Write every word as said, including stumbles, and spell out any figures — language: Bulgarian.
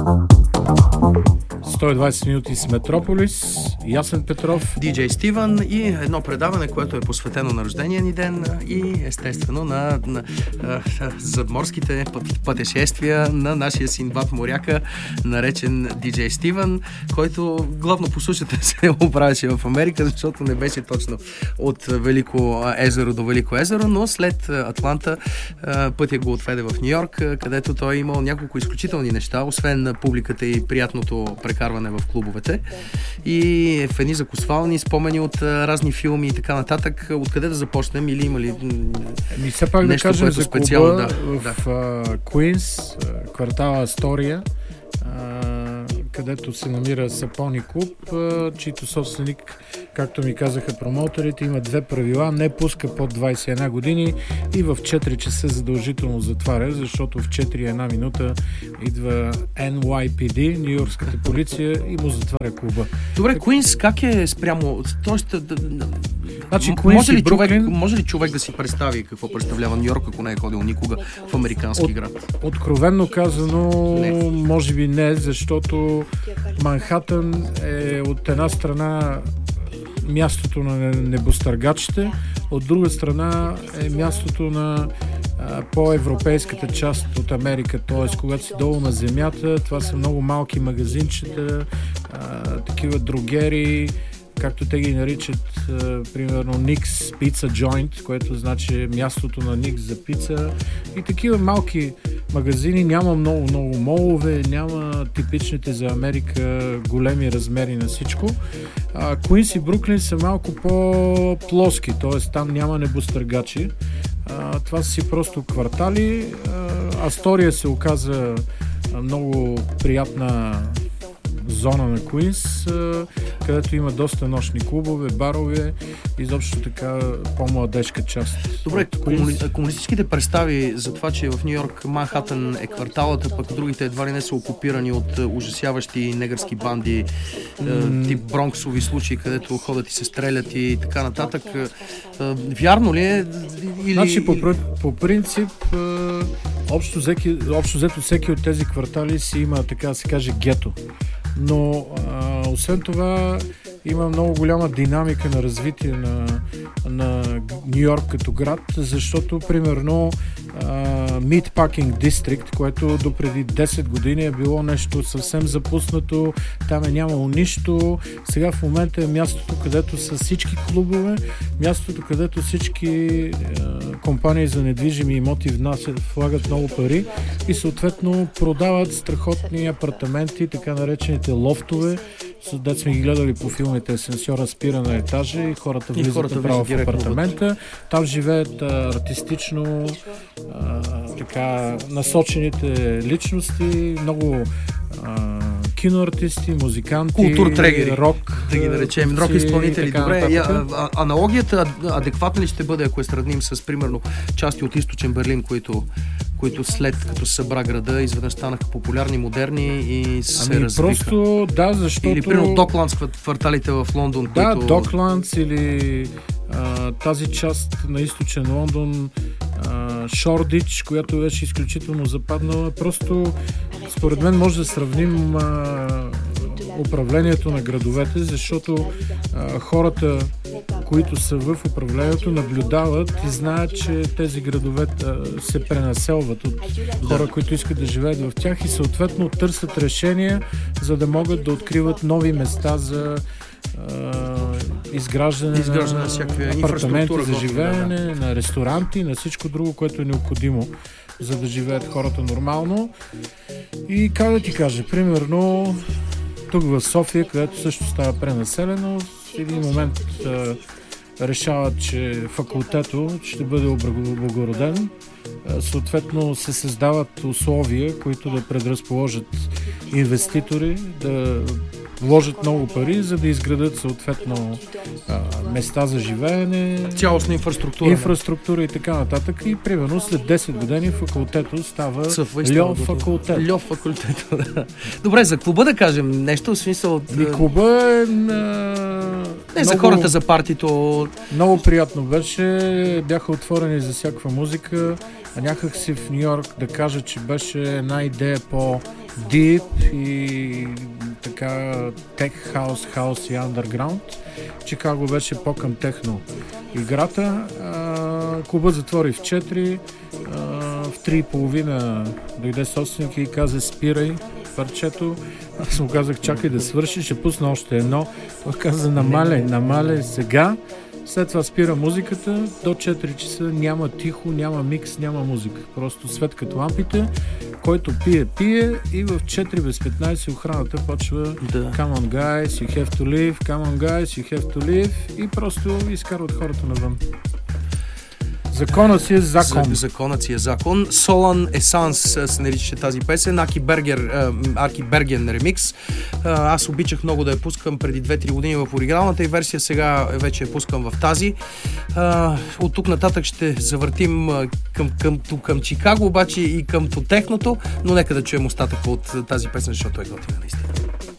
сто и двадесет минути с Метрополис, Ясен Петров, диджей Стивън и едно предаване, което е посветено на рождения ни ден и естествено на, на, на задморските път, пътешествия на нашия Синдбад моряка, наречен диджей Стивън, който главно по сушата се оправяше в Америка, защото не беше точно от Велико езеро до Велико езеро, но след Атланта пътя го отведе в Нью-Йорк, където той е имал няколко изключителни неща, освен на публиката и приятното прекарване в клубовете. И в едни закусвални спомени от а, разни филми и така нататък. Откъде да започнем или има ли Ми все пак нещо, да кажем което за специално клуба да, в да. Куинс, квартала Астория, където се намира Сапони клуб, чийто собственик, както ми казаха промоутерите, има две правила: не пуска под двадесет и една години и в четири часа задължително затваря, защото в четири и една минута идва Ен Уай Пи Ди, нюйоркската полиция, и му затваря клуба. Добре, Куинс как е спрямо? Тоест, значи, може, ли Бруклин... човек, може ли човек да си представи какво представлява Нью-Йорк, ако не е ходил никога в американски От, град? Откровенно казано, не. може би не, защото Манхатън е от една страна мястото на небостъргачите, от друга страна е мястото на а, по-европейската част от Америка, т.е. когато си долу на земята, това са много малки магазинчета, а, такива дрогери, както те ги наричат, а, примерно Никс Pizza Joint, което значи мястото на Никс за пица, и такива малки магазини. Няма много, много молове, няма типичните за Америка големи размери на всичко. Куинс и Бруклин са малко по-плоски, т.е. там няма небостъргачи. А, това са си просто квартали. А, Астория се оказа много приятна зона на Куинс, където има доста нощни клубове, барове, изобщо така по-младежка част. Добре, комуни... комунистическите представи за това, че в Нью-Йорк Манхатън е кварталата, пък другите едва ли не са окупирани от ужасяващи негърски банди, mm. тип бронксови случаи, където ходят и се стрелят и така нататък. Вярно ли е? Или... Значи, по, по принцип, общо, взеки, общо взето всеки от тези квартали си има, така да се каже, гето. Но а, освен това има много голяма динамика на развитие на, на Нью-Йорк като град, защото примерно Meatpacking District, което допреди десет години е било нещо съвсем запуснато, там е нямало нищо. Сега в момента е мястото, където са всички клубове, мястото, където всички а, компании за недвижими имоти внасят, влагат много пари и съответно продават страхотни апартаменти, така наречените лофтове. Дет сме ги гледали по филмите, асансьора спира на етажа и хората влизат хората направо в апартамента. Там живеят а, артистично а, така насочените личности, много а, киноартисти, музиканти, културтрегери, рок, да ги наречем, рок изпълнители. Добре, я, а, аналогията адекватна ли ще бъде, ако я сравним с примерно части от източен Берлин, които които след като се събра града, изведнъж станаха популярни, модерни и се ами развиха. Просто, да, защото... Или, примерно, Докландс, кварталите в Лондон, да, които... Да, Докландс или а, тази част на източен Лондон, Шордич, която беше изключително западнала. Просто, според мен, може да сравним а, управлението на градовете, защото а, хората, които са в управлението, наблюдават и знаят, че тези градове а, се пренаселват от хора, които искат да живеят в тях и съответно търсят решения, за да могат да откриват нови места за а, изграждане, изграждане на, на апартаменти за живеене, да, да. на ресторанти, на всичко друго, което е необходимо, за да живеят хората нормално. И как да ти кажа, примерно тук в София, където също става пренаселено, в един момент а, решават, че факултето ще бъде облагороден. Съответно се създават условия, които да предразположат инвеститори, да вложат много пари, за да изградат съответно а, места за живеене, цялостна инфраструктура, инфраструктура и така нататък. И примерно след десет години факултето става Льов факултет. Льов факултет, да. Добре, за клуба да кажем нещо, в смисъл... И клуба е... А, не, много, за хората, за партито... Много приятно беше, бяха отворени за всякаква музика. а някак си в Ню Йорк да кажа, че беше една идея по-дип и така тех хаус, хаус и андерграунд. Чикаго беше по-към техно играта. А, клубът затвори в четири, а, в три и половина дойде собственик и каза: спирай парчето. Аз му казах: чакай да свърши, ще пусна още едно. Той каза: намаляй, намаляй сега. След това спира музиката, до четири часа няма тихо, няма микс, няма музика. Просто свет като лампите, който пие, пие и в четири без петнайсет охраната почва да. Come on guys, you have to leave, come on guys, you have to leave и просто изкарват хората навън. Законът си е закон. Законът си е закон. Солан Есанс се наричаше тази песен. Аки Бергер, Арки Берген ремикс. Аз обичах много да я пускам преди две-три години в оригиналната и версия, сега вече я пускам в тази. От тук нататък ще завъртим към, към, към, към Чикаго, обаче и към техното, но нека да чуем остатъка от тази песен, защото е готина наистина.